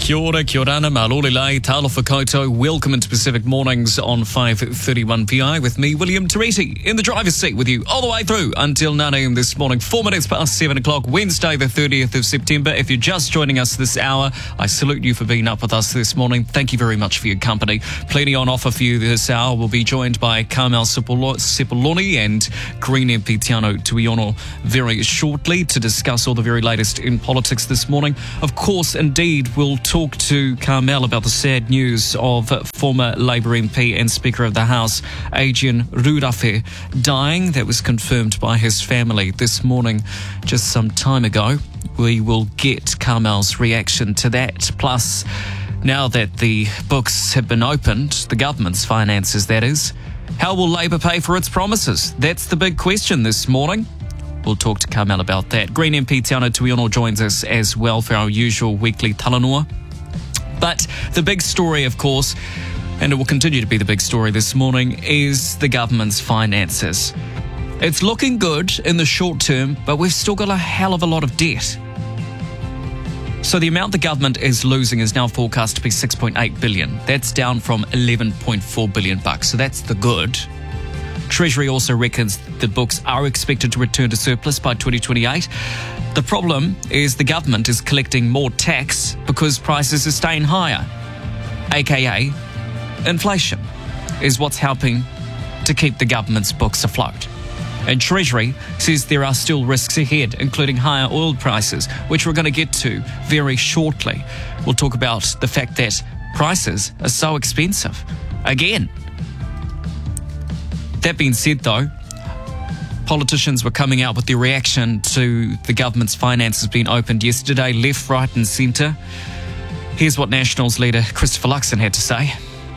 Kia ora, kia rana, malole lai, talofa koutou. Welcome into Pacific Mornings on 5:31 PI with me, William Teresi, in the driver's seat with you all the way through until 9 a.m. this morning, 4 minutes past 7 o'clock, Wednesday the 30th of September. If you're just joining us this hour, I salute you for being up with us this morning. Thank you very much for your company. Plenty on offer for you this hour. We'll be joined by Carmel Sepuloni and Green MP Tiano Tuiono very shortly to discuss all the very latest in politics this morning. Of course, indeed, we'll talk to Carmel about the sad news of former Labour MP and Speaker of the House, Adrian Rurafe, dying. That was confirmed by his family this morning just some time ago. We will get Carmel's reaction to that. Plus, now that the books have been opened, the government's finances, that is, how will Labour pay for its promises? That's the big question this morning. We'll talk to Carmel about that. Green MP Tiano Tuiono joins us as well for our usual weekly talanoa. But the big story, of course, and it will continue to be the big story this morning, is the government's finances. It's looking good in the short term, but we've still got a hell of a lot of debt. So the amount the government is losing is now forecast to be $6.8 billion. That's down from $11.4 billion. So that's the good. Treasury also reckons the books are expected to return to surplus by 2028. The problem is the government is collecting more tax because prices are staying higher, aka inflation, is what's helping to keep the government's books afloat. And Treasury says there are still risks ahead, including higher oil prices, which we're going to get to very shortly. We'll talk about the fact that prices are so expensive again. That being said, though, politicians were coming out with their reaction to the government's finances being opened yesterday, left, right and centre. Here's what Nationals leader Christopher Luxon had to say.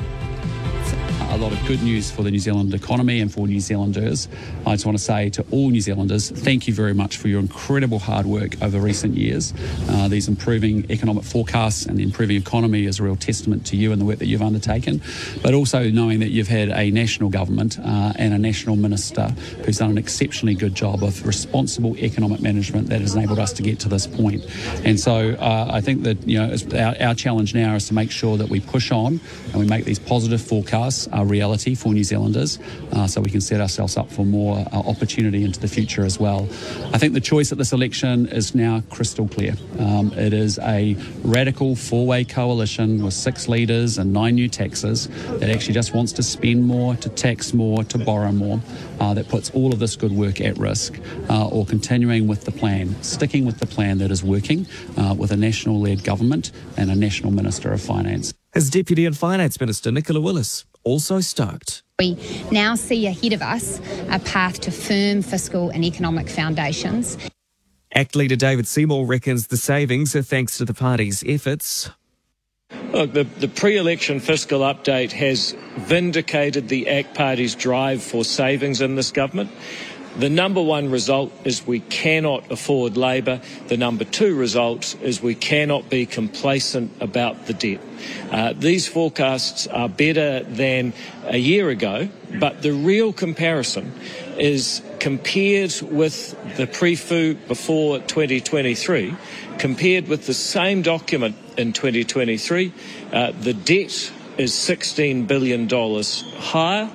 A lot of good news for the New Zealand economy and for New Zealanders. I just want to say to all New Zealanders, thank you very much for your incredible hard work over recent years. These improving economic forecasts and the improving economy is a real testament to you and the work that you've undertaken, but also knowing that you've had a national government and a national minister who's done an exceptionally good job of responsible economic management that has enabled us to get to this point. And so I think that our challenge now is to make sure that we push on and we make these positive forecasts a reality for New Zealanders so we can set ourselves up for more opportunity into the future as well. I think the choice at this election is now crystal clear. It is a radical four-way coalition with 6 leaders and 9 new taxes that actually just wants to spend more, to tax more, to borrow more, that puts all of this good work at risk, or continuing with the plan, sticking with the plan that is working with a national-led government and a national Minister of Finance. His Deputy and Finance Minister, Nicola Willis, also stoked. We now see ahead of us a path to firm fiscal and economic foundations. ACT leader David Seymour reckons the savings are thanks to the party's efforts. Look, the pre-election fiscal update has vindicated the ACT Party's drive for savings in this government. The number one result is we cannot afford Labour. The number two result is we cannot be complacent about the debt. These forecasts are better than a year ago, but the real comparison is compared with the pre-FU before 2023, compared with the same document in 2023, the debt is $16 billion higher.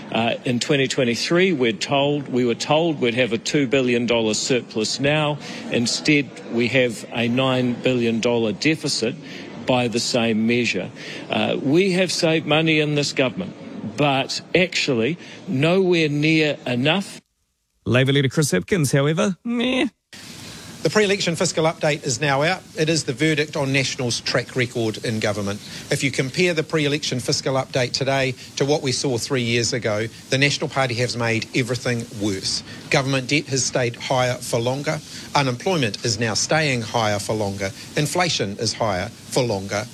In 2023, we were told we'd have a $2 billion surplus now. Instead, we have a $9 billion deficit by the same measure. We have saved money in this government, but actually nowhere near enough. Labour leader Chris Hipkins, however, meh. The pre-election fiscal update is now out. It is the verdict on National's track record in government. If you compare the pre-election fiscal update today to what we saw 3 years ago, the National Party has made everything worse. Government debt has stayed higher for longer. Unemployment is now staying higher for longer. Inflation is higher for longer.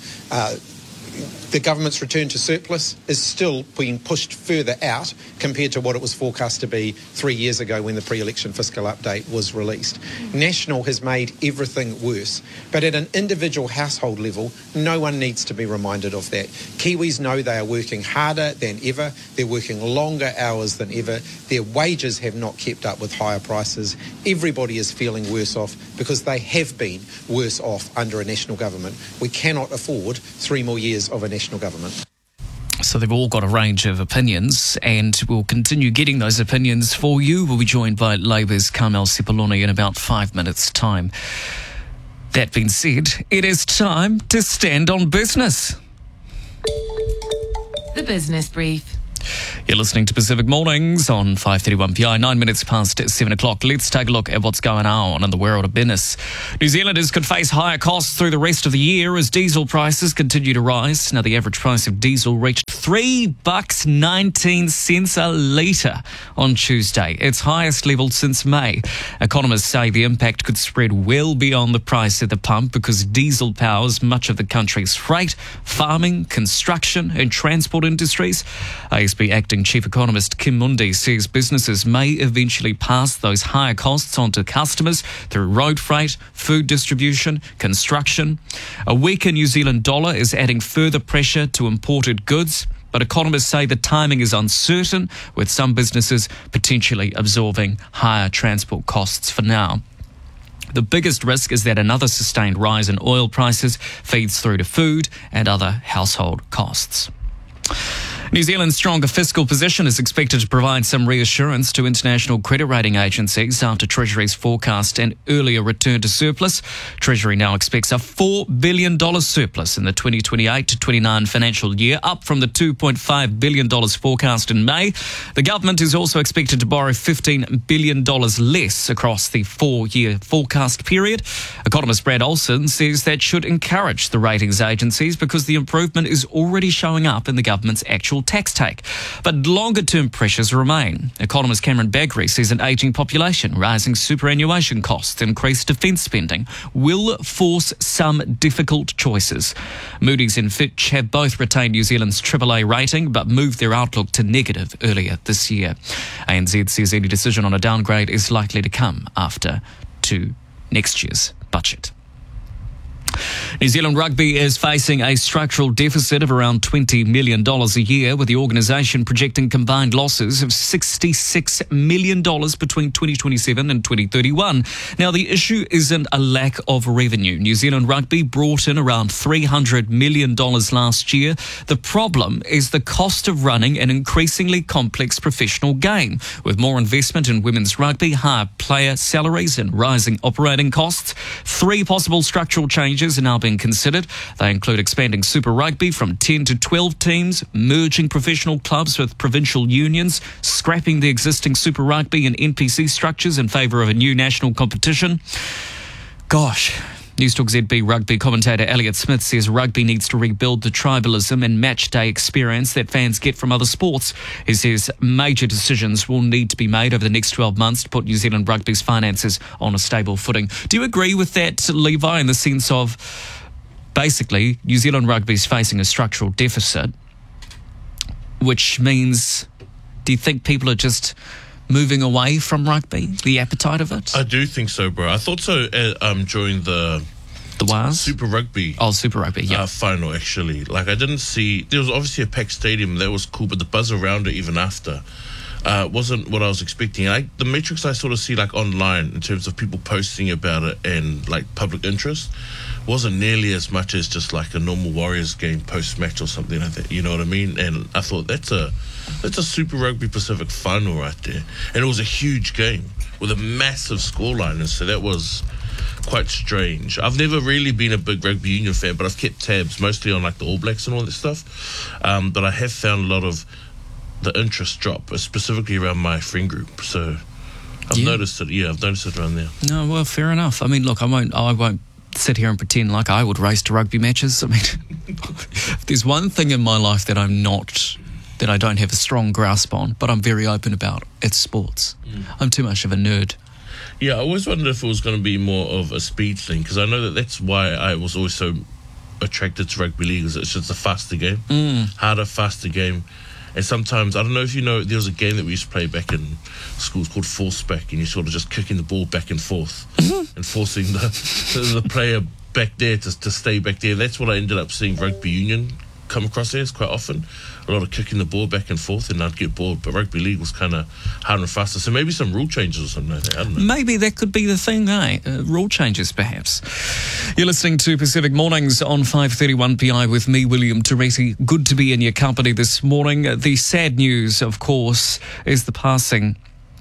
The government's return to surplus is still being pushed further out compared to what it was forecast to be 3 years ago when the pre-election fiscal update was released. National has made everything worse, but at an individual household level, no one needs to be reminded of that. Kiwis know they are working harder than ever, they're working longer hours than ever, their wages have not kept up with higher prices, everybody is feeling worse off, because they have been worse off under a national government. We cannot afford 3 more years of a national government. So they've all got a range of opinions, and we'll continue getting those opinions for you. We'll be joined by Labour's Carmel Sepuloni in about 5 minutes' time. That being said, it is time to stand on business. The Business Brief. You're listening to Pacific Mornings on 531 PI, 9 minutes past 7 o'clock. Let's take a look at what's going on in the world of business. New Zealanders could face higher costs through the rest of the year as diesel prices continue to rise. Now, the average price of diesel reached $3.19 a litre on Tuesday, its highest level since May. Economists say the impact could spread well beyond the price at the pump because diesel powers much of the country's freight, farming, construction and transport industries. ASB Acting Chief Economist Kim Mundi says businesses may eventually pass those higher costs on to customers through road freight, food distribution, construction. A weaker New Zealand dollar is adding further pressure to imported goods, but economists say the timing is uncertain, with some businesses potentially absorbing higher transport costs for now. The biggest risk is that another sustained rise in oil prices feeds through to food and other household costs. New Zealand's stronger fiscal position is expected to provide some reassurance to international credit rating agencies after Treasury's forecast an earlier return to surplus. Treasury now expects a $4 billion surplus in the 2028-29 financial year, up from the $2.5 billion forecast in May. The government is also expected to borrow $15 billion less across the 4-year forecast period. Economist Brad Olsen says that should encourage the ratings agencies because the improvement is already showing up in the government's actual tax take. But longer-term pressures remain. Economist Cameron Bagri says an ageing population, rising superannuation costs, increased defence spending will force some difficult choices. Moody's and Fitch have both retained New Zealand's AAA rating but moved their outlook to negative earlier this year. ANZ says any decision on a downgrade is likely to come after next year's budget. New Zealand Rugby is facing a structural deficit of around $20 million a year, with the organisation projecting combined losses of $66 million between 2027 and 2031. Now, the issue isn't a lack of revenue. New Zealand Rugby brought in around $300 million last year. The problem is the cost of running an increasingly complex professional game, with more investment in women's rugby, higher player salaries and rising operating costs. 3 possible structural changes are now being considered. They include expanding Super Rugby from 10 to 12 teams, merging professional clubs with provincial unions, scrapping the existing Super Rugby and NPC structures in favour of a new national competition. Gosh. Newstalk ZB rugby commentator Elliot Smith says rugby needs to rebuild the tribalism and match day experience that fans get from other sports. He says major decisions will need to be made over the next 12 months to put New Zealand Rugby's finances on a stable footing. Do you agree with that, Levi, in the sense of basically New Zealand Rugby's facing a structural deficit, which means, do you think people are just moving away from rugby, the appetite of it? I do think so, bro. I thought so during the WAS? Super Rugby. Oh, Super Rugby, yeah. Final, actually. Like, I didn't see... There was obviously a packed stadium. That was cool, but the buzz around it even after wasn't what I was expecting. The metrics I sort of see, like, online in terms of people posting about it and, like, public interest wasn't nearly as much as just, like, a normal Warriors game post-match or something like that. You know what I mean? And I thought that's a Super Rugby Pacific final right there. And it was a huge game with a massive scoreline, and so that was quite strange. I've never really been a big rugby union fan, but I've kept tabs mostly on like the All Blacks and all that stuff. But I have found a lot of the interest drop, specifically around my friend group. So I've noticed it. Yeah, I've noticed it around there. No, well, fair enough. I mean, look, I won't sit here and pretend like I would race to rugby matches. I mean, if there's one thing in my life that I don't have a strong grasp on, but I'm very open about, it's sports. I'm too much of a nerd. Yeah, I always wondered if it was going to be more of a speed thing, because I know that's why I was always so attracted to rugby league, is it's just a faster game, harder, faster game. And sometimes, I don't know if you know, there was a game that we used to play back in school called force back, and you're sort of just kicking the ball back and forth and forcing the player back there to stay back there. That's what I ended up seeing rugby union come across theirs quite often. A lot of kicking the ball back and forth, and I'd get bored. But rugby league was kind of hard and faster. So maybe some rule changes or something like that. I don't know. Maybe that could be the thing, eh? Rule changes, perhaps. You're listening to Pacific Mornings on 531 PI with me, William Teresi. Good to be in your company this morning. The sad news, of course, is the passing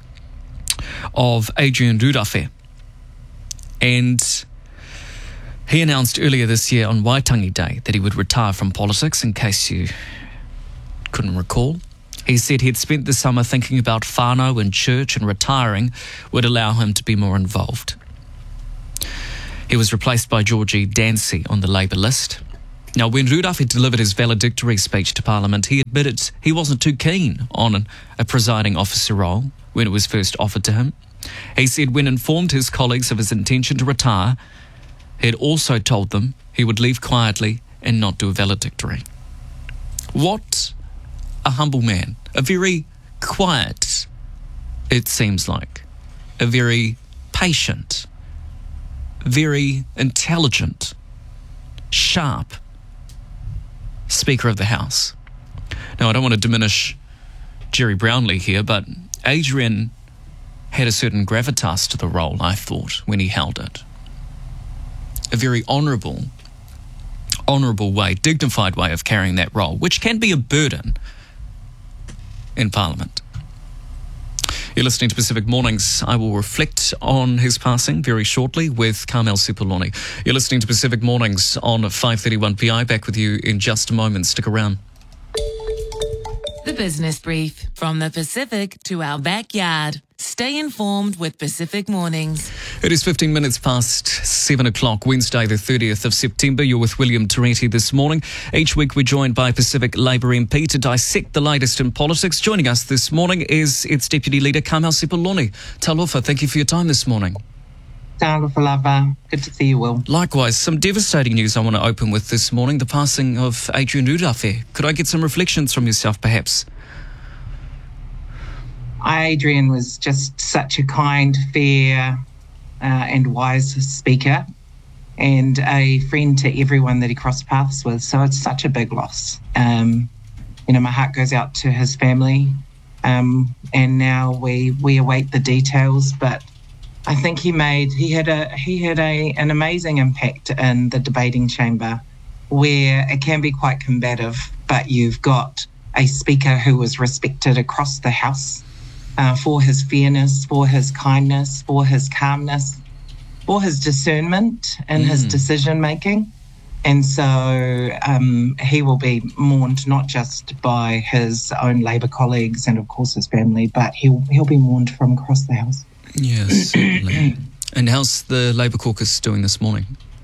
of Adrian Rudawhi. And he announced earlier this year on Waitangi Day that he would retire from politics, in case you couldn't recall. He said he'd spent the summer thinking about whānau and church, and retiring would allow him to be more involved. He was replaced by Georgie Dancy on the Labour list. Now, when Rudawhi delivered his valedictory speech to Parliament, he admitted he wasn't too keen on a presiding officer role when it was first offered to him. He said when informed his colleagues of his intention to retire, he had also told them he would leave quietly and not do a valedictory. What a humble man. A very quiet, it seems like. A very patient, very intelligent, sharp Speaker of the House. Now, I don't want to diminish Jerry Brownlee here, but Adrian had a certain gravitas to the role, I thought, when he held it. A very honourable way, dignified way of carrying that role, which can be a burden in Parliament. You're listening to Pacific Mornings. I will reflect on his passing very shortly with Carmel Supoloni. You're listening to Pacific Mornings on 531 PI. Back with you in just a moment. Stick around. The Business Brief. From the Pacific to our backyard. Stay informed with Pacific Mornings. It is 15 minutes past 7 o'clock, Wednesday the 30th of September. You're with William Teresi this morning. Each week we're joined by Pacific Labour MP to dissect the latest in politics. Joining us this morning is its Deputy Leader, Carmel Supoloni. Talofa, thank you for your time this morning. Talofa lava. Good to see you, Will. Likewise, some devastating news I want to open with this morning, the passing of Adrian Rudawhi. Could I get some reflections from yourself, perhaps? Adrian was just such a kind, fair and wise speaker, and a friend to everyone that he crossed paths with. So it's such a big loss. My heart goes out to his family, and now we await the details. But I think he had an amazing impact in the debating chamber, where it can be quite combative, but you've got a speaker who was respected across the House. For his fairness, for his kindness, for his calmness, for his discernment and his decision-making. And so he will be mourned not just by his own Labour colleagues and, of course, his family, but he'll be mourned from across the House. Yes, certainly. And how's the Labour caucus doing this morning?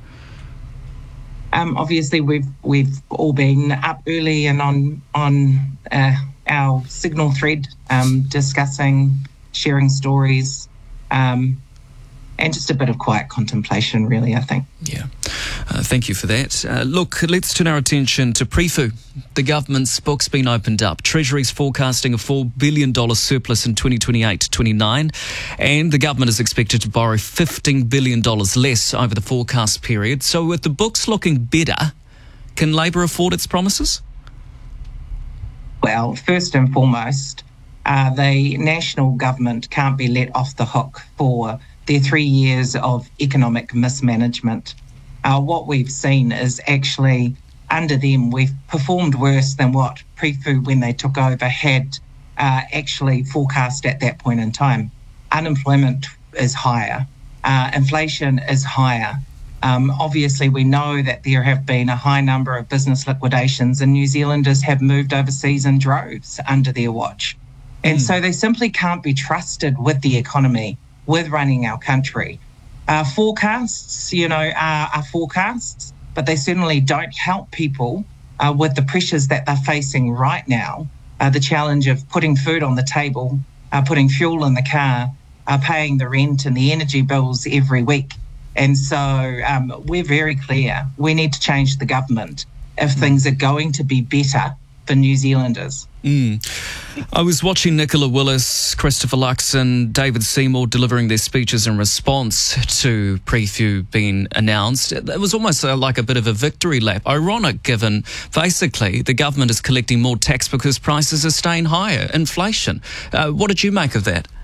Obviously, we've all been up early and on our Signal thread, discussing, sharing stories, and just a bit of quiet contemplation, really, I think. Yeah. Thank you for that. Look, let's turn our attention to PREFU. The government's book's been opened up. Treasury's forecasting a $4 billion surplus in 2028-29, and the government is expected to borrow $15 billion less over the forecast period. So with the books looking better, can Labour afford its promises? Well, first and foremost, the national government can't be let off the hook for their 3 years of economic mismanagement. What we've seen is actually, under them, we've performed worse than what PREFU, when they took over, had actually forecast at that point in time. Unemployment is higher. Inflation is higher. Obviously, we know that there have been a high number of business liquidations, and New Zealanders have moved overseas in droves under their watch. And so they simply can't be trusted with the economy, with running our country. Forecasts, are forecasts, but they certainly don't help people with the pressures that they're facing right now. The challenge of putting food on the table, putting fuel in the car, paying the rent and the energy bills every week. And so we're very clear. We need to change the government if things are going to be better for New Zealanders. I was watching Nicola Willis, Christopher Luxon, David Seymour delivering their speeches in response to Preview being announced. It was almost like a bit of a victory lap. Ironic, given basically the government is collecting more tax because prices are staying higher, inflation. What did you make of that?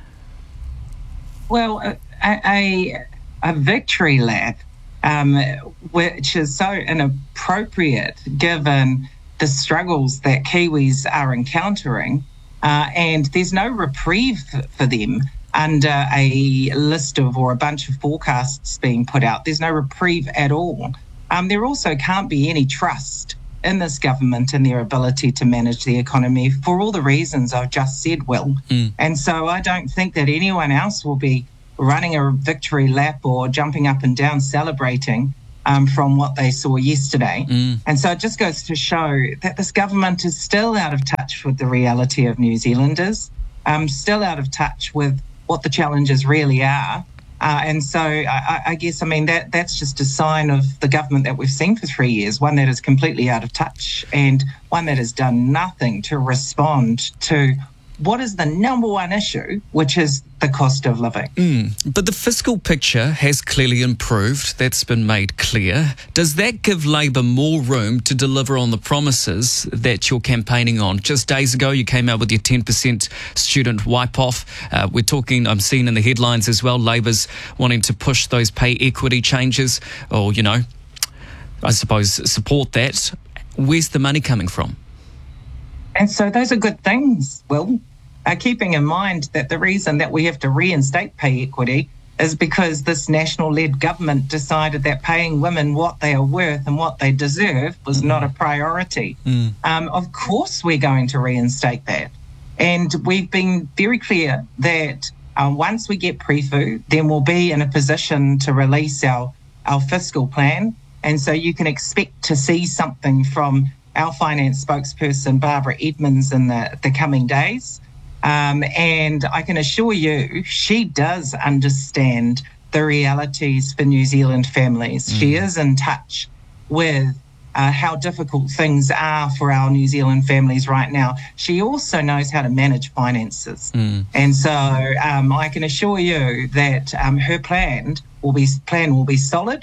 Well, a victory lap, which is so inappropriate given the struggles that Kiwis are encountering, and there's no reprieve for them under a list of or a bunch of forecasts being put out. There's no reprieve at all. There also can't be any trust in this government and their ability to manage the economy for all the reasons I've just said, Will. And so I don't think that anyone else will be running a victory lap or jumping up and down celebrating from what they saw yesterday. And so it just goes to show that this government is still out of touch with the reality of New Zealanders, still out of touch with what the challenges really are. And so I guess, I mean, that's just a sign of the government that we've seen for 3 years, one that is completely out of touch and one that has done nothing to respond to what is the number one issue, which is the cost of living. But the fiscal picture has clearly improved. That's been made clear. Does that give Labour more room to deliver on the promises that you're campaigning on? Just days ago, you came out with your 10% student wipe-off. We're talking, I'm seeing in the headlines as well, Labour's wanting to push those pay equity changes or, you know, I suppose support that. Where's the money coming from? And so those are good things, Will. Keeping in mind that the reason that we have to reinstate pay equity is because this national-led government decided that paying women what they are worth and what they deserve was not a priority. Of course we're going to reinstate that. And we've been very clear that once we get Preview, then we'll be in a position to release our fiscal plan. And so you can expect to see something from our finance spokesperson, Barbara Edmonds, in the coming days. And I can assure you, she does understand the realities for New Zealand families. She is in touch with how difficult things are for our New Zealand families right now. She also knows how to manage finances. And so I can assure you that her plan will be solid.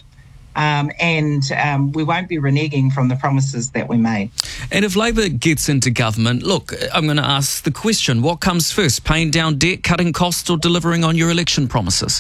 And we won't be reneging from the promises that we made. And if Labour gets into government, look, I'm going to ask the question, what comes first, paying down debt, cutting costs or delivering on your election promises?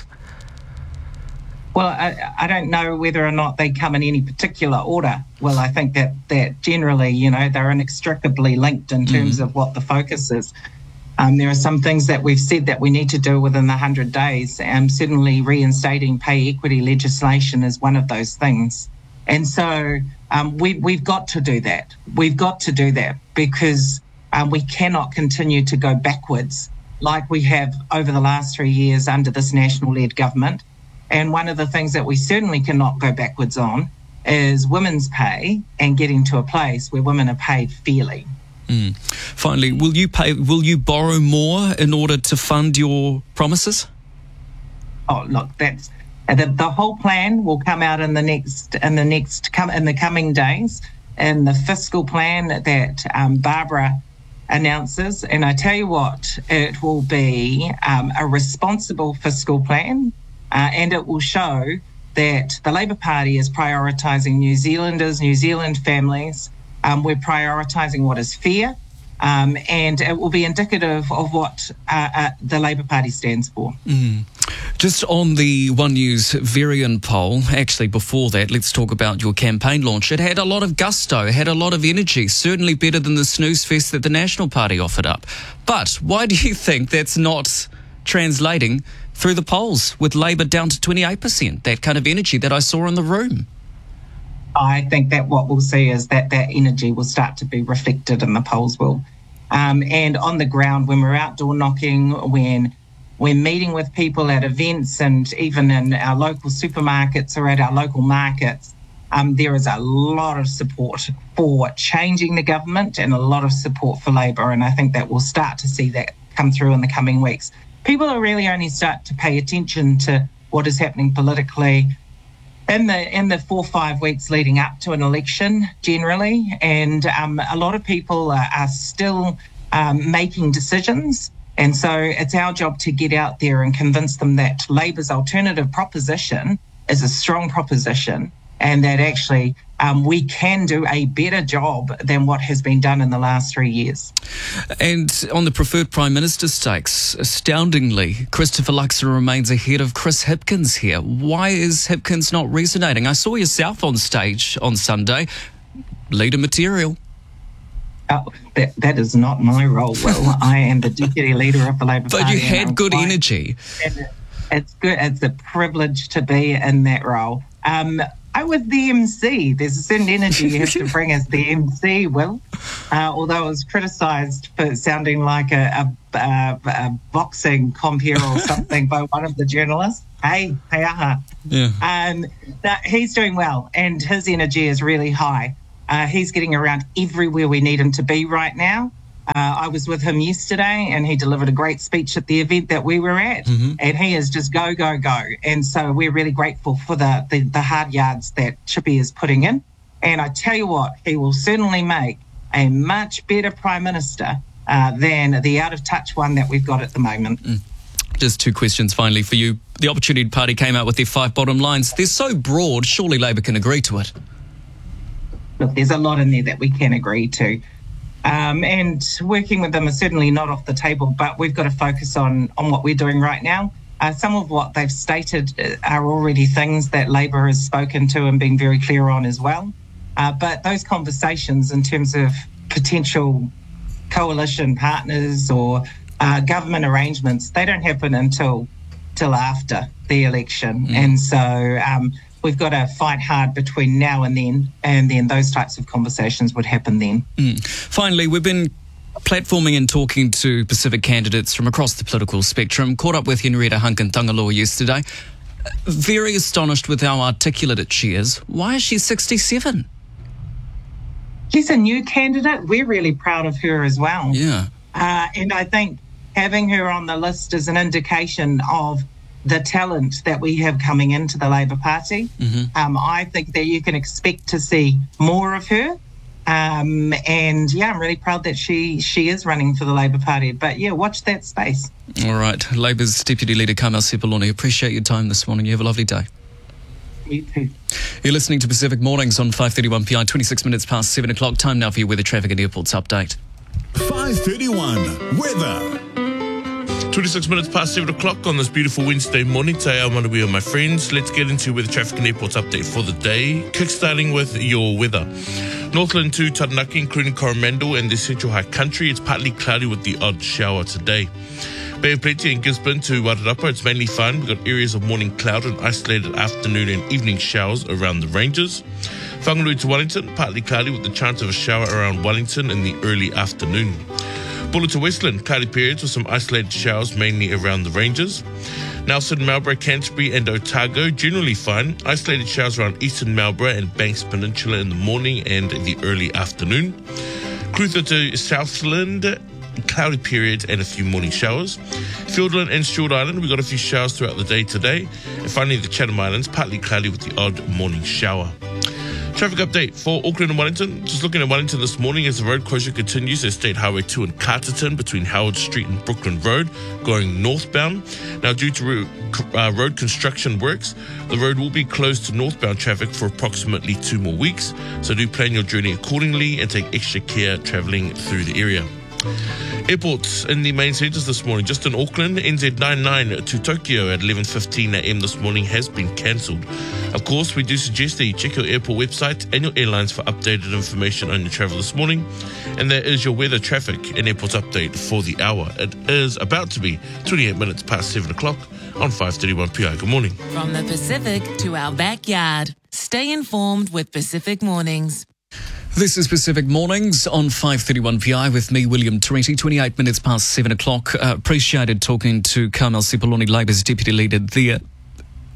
Well, I don't know whether or not they come in any particular order. Well, I think that generally, you know, they're inextricably linked in terms of what the focus is. There are some things that we've said that we need to do within the 100 days. Certainly reinstating pay equity legislation is one of those things. And so we've got to do that. We've got to do that because we cannot continue to go backwards like we have over the last 3 years under this national-led government. And one of the things that we certainly cannot go backwards on is women's pay and getting to a place where women are paid fairly. Finally, will you borrow more in order to fund your promises? Oh, look, that's the whole plan will come out in the coming days, and the fiscal plan that Barbara announces. And I tell you what, it will be a responsible fiscal plan, and it will show that the Labour Party is prioritising New Zealanders, New Zealand families. We're prioritising what is fair, and it will be indicative of what the Labour Party stands for. Just on the One News Varian poll, actually before that, let's talk about your campaign launch. It had a lot of gusto, had a lot of energy, certainly better than the snooze fest that the National Party offered up. But why do you think that's not translating through the polls with Labour down to 28%, that kind of energy that I saw in the room? I think that what we'll see is that energy will start to be reflected in the polls, Will. And on the ground, when we're outdoor knocking, when we're meeting with people at events and even in our local supermarkets or at our local markets, there is a lot of support for changing the government and a lot of support for Labour. And I think that we'll start to see that come through in the coming weeks. People are really only start to pay attention to what is happening politically in the 4 or 5 weeks leading up to an election generally, and a lot of people are still making decisions. And so it's our job to get out there and convince them that Labor's alternative proposition is a strong proposition, and that actually we can do a better job than what has been done in the last 3 years. And on the preferred Prime Minister stakes, astoundingly, Christopher Luxon remains ahead of Chris Hipkins here. Why is Hipkins not resonating? I saw yourself on stage on Sunday. Leader material. Oh, that is not my role, Will. I am the deputy leader of the Labour Party. But you had good energy. It's good. It's a privilege to be in that role. I was the MC. There's a certain energy you have to bring as the MC, Will. Although I was criticised for sounding like a boxing compere or something by one of the journalists. Hey, aha. Yeah. He's doing well, and his energy is really high. He's getting around everywhere we need him to be right now. I was with him yesterday, and he delivered a great speech at the event that we were at, and he is just go, go, go. And so we're really grateful for the hard yards that Chippy is putting in. And I tell you what, he will certainly make a much better Prime Minister than the out-of-touch one that we've got at the moment. Just 2 questions finally for you. The Opportunity Party came out with their 5 bottom lines. They're so broad, surely Labour can agree to it. Look, there's a lot in there that we can agree to. And working with them is certainly not off the table, but we've got to focus on what we're doing right now. Some of what they've stated are already things that Labour has spoken to and been very clear on as well. But those conversations in terms of potential coalition partners or government arrangements, they don't happen until after the election. And so we've got to fight hard between now and then those types of conversations would happen then. Finally, we've been platforming and talking to Pacific candidates from across the political spectrum. Caught up with Henrietta Hunkin-Tangaloa yesterday. Very astonished with how articulate she is. Why is she 67? She's a new candidate. We're really proud of her as well. Yeah. And I think having her on the list is an indication of the talent that we have coming into the Labour Party. I think that you can expect to see more of her. And yeah, I'm really proud that she is running for the Labour Party. But yeah, watch that space. All right. Labour's Deputy Leader Carmel Sepuloni, appreciate your time this morning. You have a lovely day. You too. You're listening to Pacific Mornings on 5:31 PI, 26 minutes past 7 o'clock. Time now for your weather, traffic and airports update. 5:31 weather. 26 minutes past 7 o'clock on this beautiful Wednesday morning. Today I'm going to be with my friends. Let's get into weather, traffic and airports update for the day. Kickstarting with your weather. Northland to Taranaki, including Coromandel and the Central High Country. It's partly cloudy with the odd shower today. Bay of Plenty and Gisborne to Wairarapa, it's mainly fine. We've got areas of morning cloud and isolated afternoon and evening showers around the ranges. Whangarui to Wellington, partly cloudy with the chance of a shower around Wellington in the early afternoon. Buller to Westland, cloudy periods with some isolated showers mainly around the ranges. Nelson, Marlborough, Canterbury and Otago, generally fine. Isolated showers around eastern Marlborough and Banks Peninsula in the morning and the early afternoon. Crutha to Southland, cloudy periods and a few morning showers. Fiordland and Stewart Island, we've got a few showers throughout the day today. And finally, the Chatham Islands, partly cloudy with the odd morning shower. Traffic update for Auckland and Wellington. Just looking at Wellington this morning as the road closure continues at State Highway 2 in Carterton between Howard Street and Brooklyn Road going northbound. Now, due to road construction works, the road will be closed to northbound traffic for approximately 2 more weeks. So do plan your journey accordingly and take extra care travelling through the area. Airports in the main centres this morning. Just in Auckland, NZ99 to Tokyo at 11:15 a.m. this morning has been cancelled. Of course, we do suggest that you check your airport website and your airlines for updated information on your travel this morning. And that is your weather, traffic and airports update for the hour. It is about to be 28 minutes past 7 o'clock on 5:31 PI. Good morning. From the Pacific to our backyard. Stay informed with Pacific Mornings. This is Pacific Mornings on 5:31 PI with me, William Torretti, 28 minutes past 7 o'clock. Appreciated talking to Carmel Sepuloni, Labour's Deputy Leader there.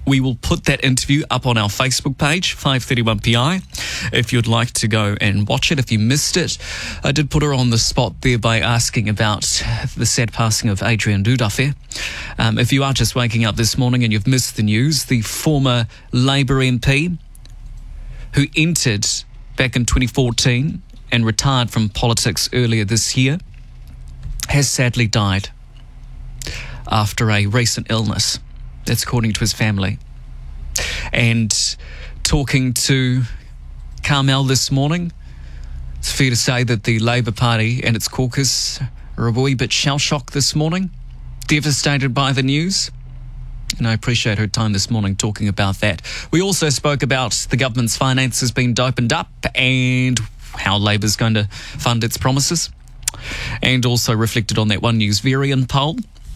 We will put that interview up on our Facebook page, 531PI, if you'd like to go and watch it. If you missed it, I did put her on the spot there by asking about the sad passing of Adrian Rudolph. If you are just waking up this morning and you've missed the news, the former Labour MP who entered back in 2014 and retired from politics earlier this year has sadly died after a recent illness. That's according to his family. And talking to Carmel this morning, it's fair to say that the Labour Party and its caucus are a wee bit shell-shocked this morning, devastated by the news. And I appreciate her time this morning talking about that. We also spoke about the government's finances being opened up and how Labour's going to fund its promises, and also reflected on that One News Varian poll.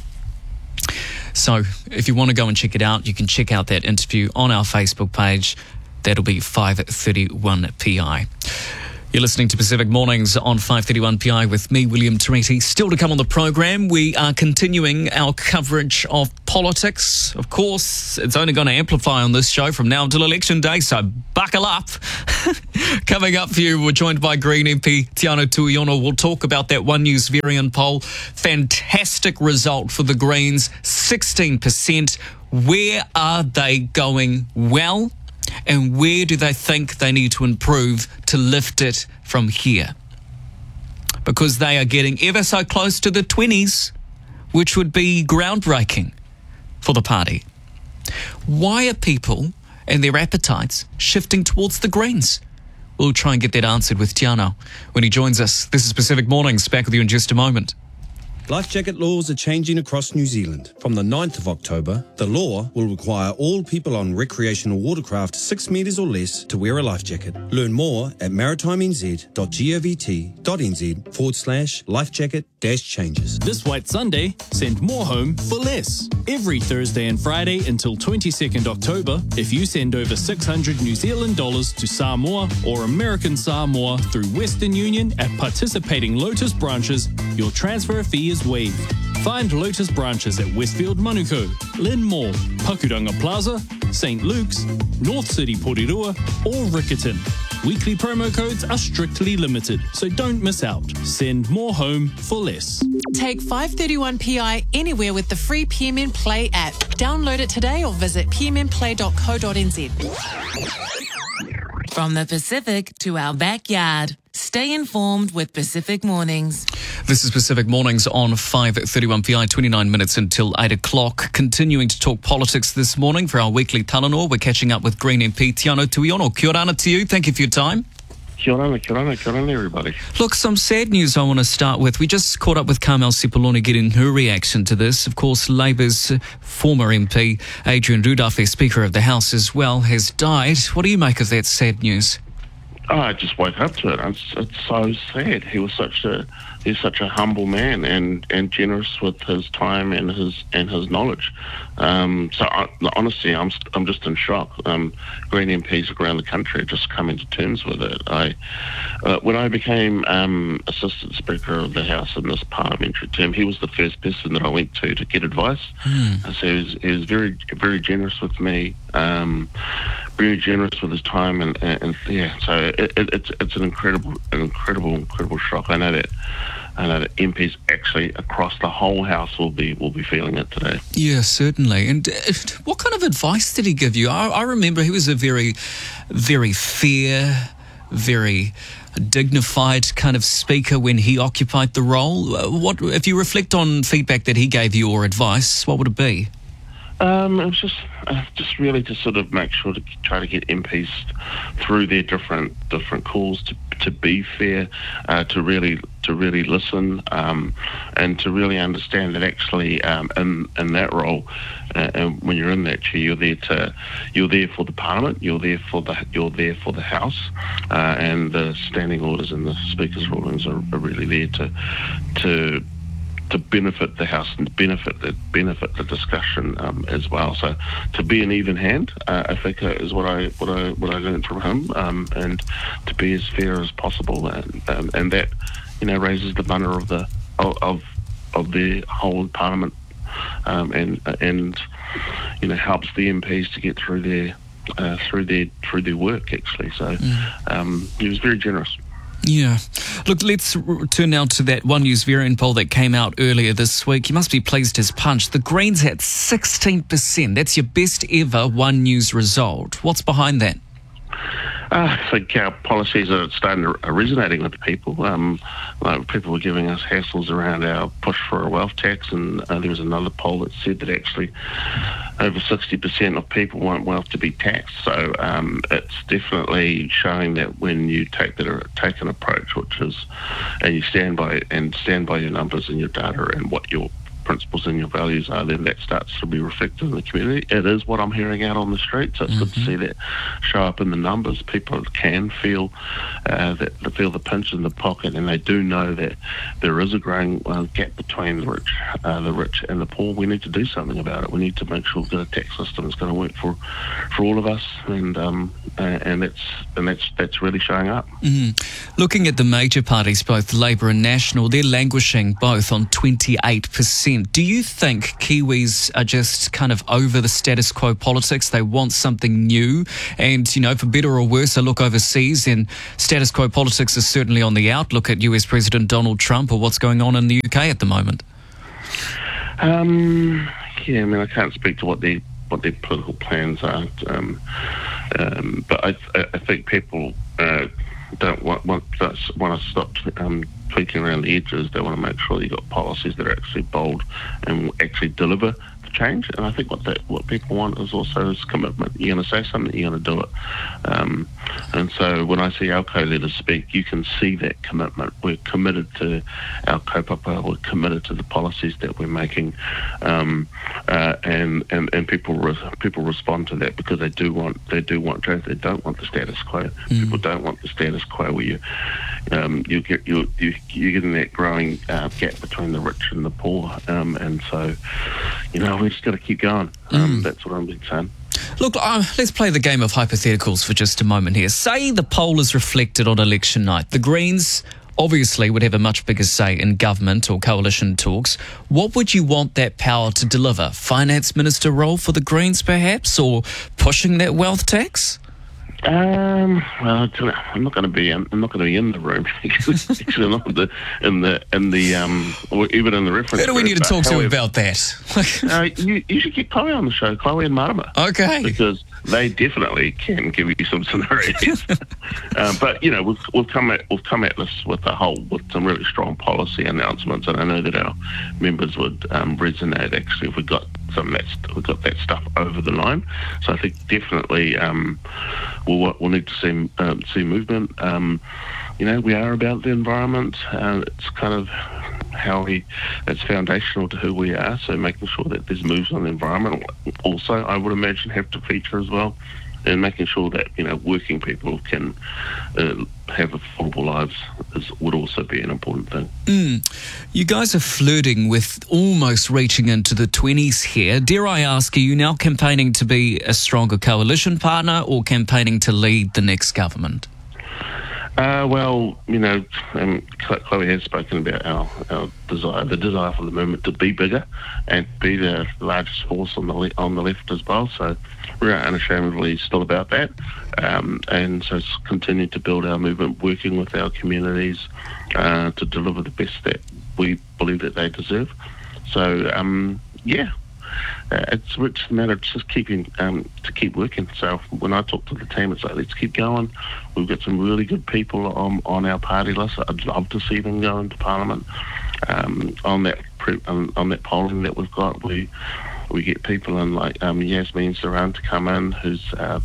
So if you want to go and check it out, you can check out that interview on our Facebook page. That'll be 531PI. You're listening to Pacific Mornings on 531PI with me, William Tereti. Still to come on the program, we are continuing our coverage of politics. Of course, it's only going to amplify on this show from now until Election Day, so buckle up. Coming up for you, we're joined by Green MP Tiano Tuiono. We'll talk about that One News Varian poll. Fantastic result for the Greens, 16%. Where are they going well? And where do they think they need to improve to lift it from here? Because they are getting ever so close to the 20s, which would be groundbreaking for the party. Why are people and their appetites shifting towards the Greens? We'll try and get that answered with Tiano when he joins us. This is Pacific Mornings. Back with you in just a moment. Life jacket laws are changing across New Zealand. From the 9th of October, the law will require all people on recreational watercraft 6 metres or less to wear a life jacket. Learn more at maritimenz.govt.nz/lifejacket-changes. This White Sunday, send more home for less. Every Thursday and Friday until 22nd October, if you send over $600 New Zealand dollars to Samoa or American Samoa through Western Union at participating Lotus branches, your transfer fee is waived. Find Lotus branches at Westfield Manukau, Lynn Mall, Pakuranga Plaza, St. Luke's, North City Porirua, or Rickerton. Weekly promo codes are strictly limited, so don't miss out. Send more home for less. Take 531PI anywhere with the free PMN Play app. Download it today or visit pmnplay.co.nz. From the Pacific to our backyard. Stay informed with Pacific Mornings. This is Pacific Mornings on 531PI, 29 minutes until 8 o'clock. Continuing to talk politics this morning for our weekly Talanoa. We're catching up with Green MP Tiano Tuiono. Kia ora to you. Thank you for your time. Kia ora, everybody. Look, some sad news I want to start with. We just caught up with Carmel Sepuloni getting her reaction to this. Of course, Labour's former MP, Adrian Rudolph, Speaker of the House as well, has died. What do you make of that sad news? Oh, I just woke up to it. It's so sad. He's such a humble man and generous with his time and his knowledge. Honestly, I'm just in shock. Green MPs around the country are just coming to terms with it. When I became Assistant Speaker of the House in this parliamentary term, he was the first person that I went to get advice. So he was very, very generous with me. Very generous with his time, and yeah. So it's an incredible shock. I know that MPs actually across the whole House will be feeling it today. Yeah, certainly. And what kind of advice did he give you? I remember he was a very, very fair, very dignified kind of speaker when he occupied the role. What, if you reflect on feedback that he gave you or advice, what would it be? It was just really to sort of make sure to try to get MPs through their different calls to be fair, to really listen, and to really understand that actually in that role, and when you're in that chair, you're there for the Parliament, you're there for the House, and the standing orders and the Speaker's rulings are really there to benefit the House and benefit the discussion as well. So to be an even hand, I think is what I learned from him, and to be as fair as possible, and that raises the banner of the whole Parliament and helps the MPs to get through their work actually. So he was very generous. Yeah. Look, let's turn now to that One News Varian poll that came out earlier this week. You must be pleased as punch. The Greens had 16%. That's your best ever One News result. What's behind that? I think our policies are resonating with people. People were giving us hassles around our push for a wealth tax, and there was another poll that said that actually over 60% of people want wealth to be taxed. So it's definitely showing that when you take an approach, which is, and you stand by your numbers and your data and what your principles and your values are, then that starts to be reflected in the community. It is what I'm hearing out on the street, so it's good to see that show up in the numbers. People can feel feel the pinch in the pocket, and they do know that there is a growing gap between the rich and the poor. We need to do something about it. We need to make sure we've got a tax system that's going to work for all of us, and that's really showing up. Looking at the major parties, both Labour and National, they're languishing both on 28%. Do you think Kiwis are just kind of over the status quo politics? They want something new, and, for better or worse, a look overseas, and status quo politics is certainly on the out. Look at US President Donald Trump or what's going on in the UK at the moment. I can't speak to what their political plans are, but I think people don't want to stop tweaking around the edges. They want to make sure you've got policies that are actually bold and actually deliver the change. And I think what people want is also commitment. You're going to say something, you're going to do it. And so when I see our co-leaders speak, you can see that commitment. We're committed to our kaupapa. We're committed to the policies that we're making, and people respond to that because they do want change. They don't want the status quo. People don't want the status quo where you're getting that growing gap between the rich and the poor, and so we just got to keep going. That's what I'm saying. Look, let's play the game of hypotheticals for just a moment here. Say the poll is reflected on election night. The Greens obviously would have a much bigger say in government or coalition talks. What would you want that power to deliver? Finance Minister role for the Greens, perhaps, or pushing that wealth tax? Well, I'm not going to be in the room. Actually, I'm not or even in the reference. Who do we need to talk to about that? You should get Chloe on the show, Chloe and Marama. Okay. Because they definitely can give you some scenarios. But we've come at this with some really strong policy announcements, and I know that our members would resonate actually if we got that stuff over the line. So I think definitely we'll need to see movement. We are about the environment. It's kind of it's foundational to who we are. So making sure that there's moves on the environment also, I would imagine, have to feature as well. And making sure that working people can have affordable lives would also be an important thing. You guys are flirting with almost reaching into the 20s here. Dare I ask, are you now campaigning to be a stronger coalition partner or campaigning to lead the next government? Chloe has spoken about our desire for the movement to be bigger and be the largest force on the left as well. So we're unashamedly still about that, and so it's continuing to build our movement, working with our communities to deliver the best that we believe that they deserve. So it's a matter of just to keep working. So when I talk to the team, it's like, let's keep going. We've got some really good people on our party list. I'd love to see them go into Parliament. On that polling that we've got, we get people in like Yasmin Saran to come in, who's a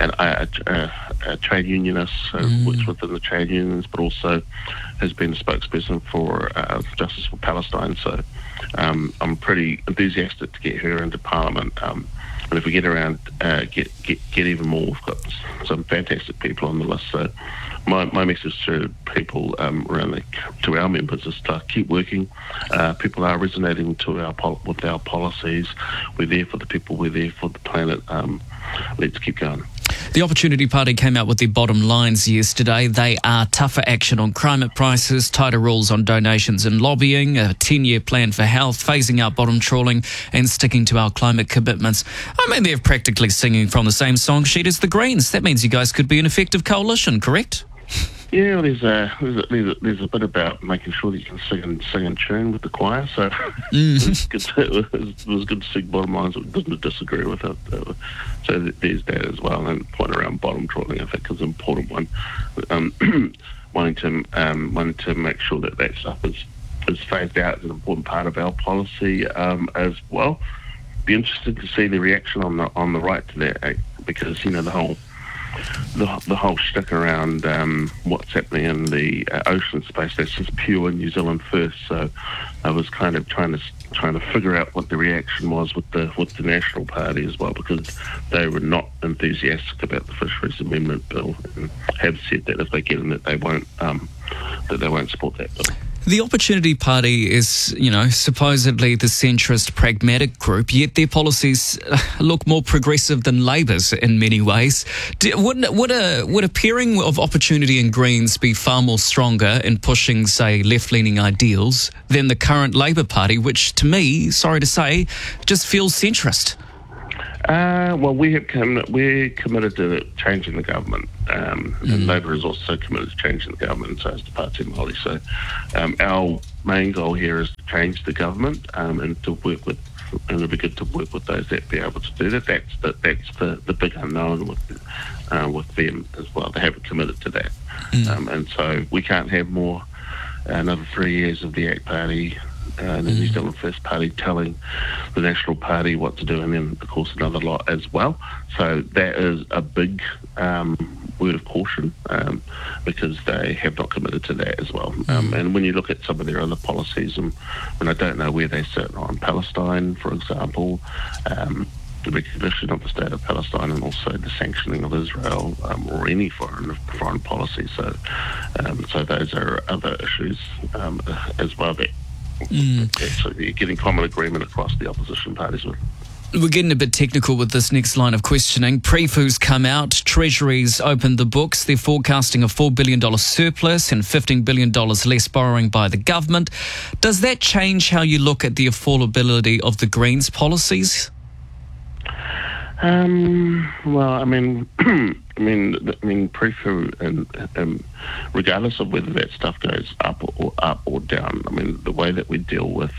trade unionist, so works within the trade unions, but also has been a spokesperson for Justice for Palestine. So I'm pretty enthusiastic to get her into Parliament. And if we get around, get even more, we've got some fantastic people on the list. So my message to people to our members is to keep working. People are resonating with our policies. We're there for the people. We're there for the planet. Let's keep going. The Opportunity Party came out with their bottom lines yesterday. They are tougher action on climate prices, tighter rules on donations and lobbying, a 10-year plan for health, phasing out bottom trawling and sticking to our climate commitments. I mean, they're practically singing from the same song sheet as the Greens. That means you guys could be an effective coalition, correct? Yeah, there's a bit about making sure that you can sing and tune with the choir. So it was good to see bottom lines that doesn't disagree with it. So there's that as well. And the point around bottom trawling, I think, is an important one. Wanting to make sure that stuff is phased out is an important part of our policy as well. Be interested to see the reaction on the right to that, because the whole shtick around what's happening in the ocean space, that's just pure New Zealand first. So I was kind of trying to figure out what the reaction was with the National Party as well, because they were not enthusiastic about the Fisheries Amendment Bill and have said that if they get in, that they won't support that bill. The Opportunity Party is, supposedly the centrist pragmatic group, yet their policies look more progressive than Labour's in many ways. Would a pairing of Opportunity and Greens be far more stronger in pushing, say, left-leaning ideals than the current Labour Party, which, to me, sorry to say, just feels centrist? Well, we're committed to changing the government, and Labour is also committed to changing the government, and so is the Pāti Māori. So our main goal here is to change the government and to work with, and it'd be good to work with those that be able to do that. That's the big unknown with them as well. They haven't committed to that, and so we can't have another 3 years of the ACT Party. The New Zealand First Party telling the National Party what to do, and then, of course, another lot as well. So that is a big word of caution because they have not committed to that as well. And when you look at some of their other policies, and I don't know where they sit on Palestine, for example, the recognition of the state of Palestine, and also the sanctioning of Israel or any foreign policy. So those are other issues as well that. So you're getting common agreement across the opposition parties. We're getting a bit technical with this next line of questioning. Prefu's come out, Treasury's opened the books. They're forecasting a $4 billion surplus and $15 billion less borrowing by the government. Does that change how you look at the affordability of the Greens policies? Well, I mean, Prefu, and regardless of whether that stuff goes up or down, I mean, the way that we deal with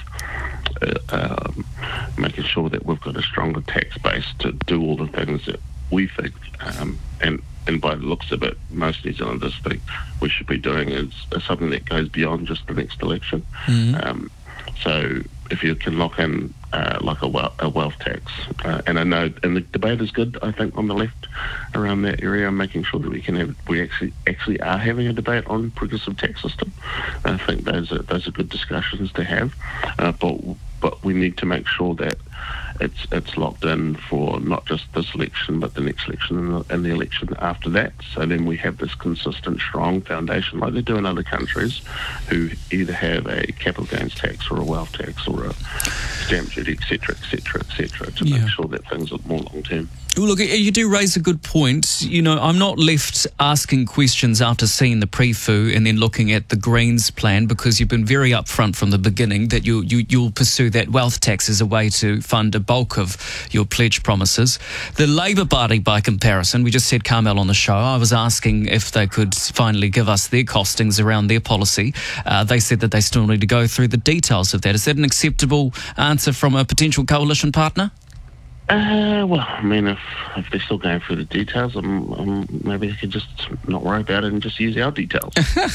making sure that we've got a stronger tax base to do all the things that we think, and by the looks of it, most New Zealanders think we should be doing is something that goes beyond just the next election. So if you can lock in like a wealth tax, and I know, and the debate is good, I think, on the left around that area, making sure that we actually are having a debate on progressive tax system. I think those are good discussions to have, but we need to make sure that it's locked in for not just this election, but the next election and the election after that. So then we have this consistent, strong foundation like they do in other countries who either have a capital gains tax or a wealth tax or a stamp duty, etc., to make sure that things are more long-term. Well, look, you do raise a good point. I'm not left asking questions after seeing the Prefu and then looking at the Greens plan, because you've been very upfront from the beginning that you'll pursue that wealth tax as a way to fund a bulk of your pledge promises. The Labour Party, by comparison, we just said Carmel on the show. I was asking if they could finally give us their costings around their policy. They said that they still need to go through the details of that. Is that an acceptable answer from a potential coalition partner? Well, I mean, if they're still going through the details, maybe they could just not worry about it and just use our details.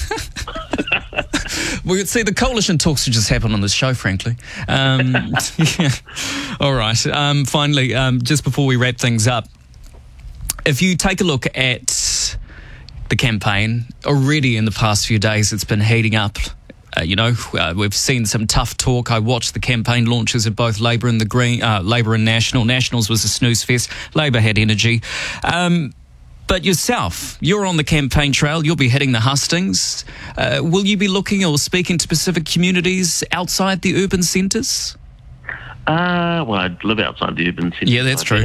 Well, see, the coalition talks should just happen on this show, frankly. Yeah. All right. Finally, just before we wrap things up, if you take a look at the campaign, already in the past few days, it's been heating up. We've seen some tough talk. I watched the campaign launches of both Labour and Labour and National. Nationals was a snooze fest. Labour had energy. But yourself, you're on the campaign trail. You'll be hitting the hustings. Will you be looking or speaking to specific communities outside the urban centres? Well, I live outside the urban centre. Yeah, that's true.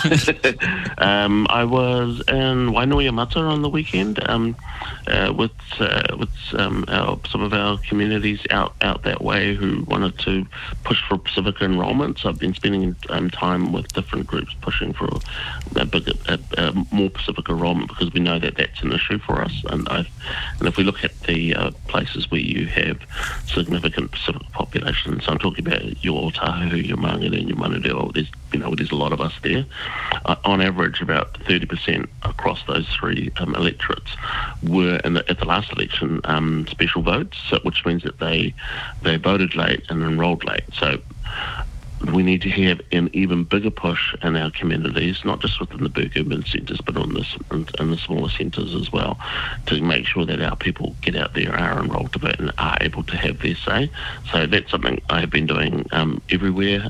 I was in Wainuiomata on the weekend with some of our communities out that way who wanted to push for Pacifica enrolment. So I've been spending time with different groups pushing for more Pacifica enrolment because we know that that's an issue for us. And if we look at the places where you have significant Pacifica population, so I'm talking about your Otahu, your Mangere and your Manureo, there's a lot of us there. On average, about 30% across those three electorates were at the last election special votes, which means that they voted late and enrolled late. So we need to have an even bigger push in our communities, not just within the big urban centres, but in the smaller centres as well, to make sure that our people get out there, are enrolled to vote, and are able to have their say. So that's something I have been doing everywhere,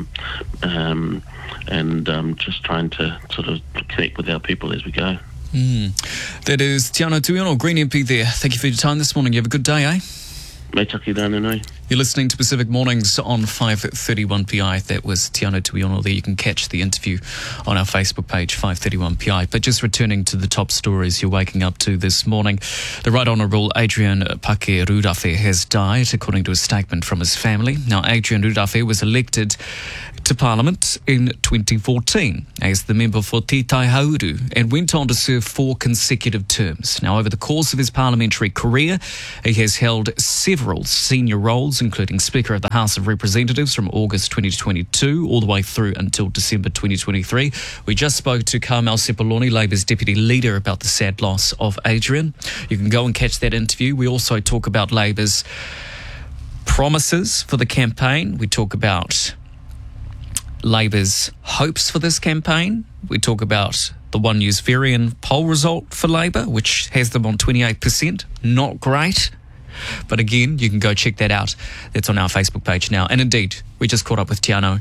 and just trying to sort of connect with our people as we go. That is Te Anau Tuiono, Green MP there. Thank you for your time this morning. You have a good day, eh? Me taki rāna nei. You're listening to Pacific Mornings on 531PI. That was Te Anau Tuiono there. You can catch the interview on our Facebook page, 531PI. But just returning to the top stories you're waking up to this morning. The Right Honourable Adrian Pake Rurafe has died, according to a statement from his family. Now, Adrian Rurafe was elected to Parliament in 2014 as the member for Te Tai Hauru and went on to serve 4 consecutive terms. Now, over the course of his parliamentary career, he has held several senior roles, including Speaker of the House of Representatives from August 2022 all the way through until December 2023. We just spoke to Carmel Sepuloni, Labour's Deputy Leader, about the sad loss of Adrian. You can go and catch that interview. We also talk about Labour's promises for the campaign. We talk about Labour's hopes for this campaign. We talk about the One News Varian poll result for Labour, which has them on 28%. Not great. But again, you can go check that out. That's on our Facebook page now. And indeed, we just caught up with Te Anau